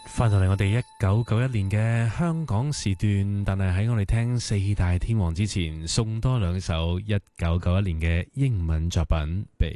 翻到嚟我哋1991年嘅香港時段，但係喺我哋聽四大天王之前，送多兩首1991年嘅英文作品俾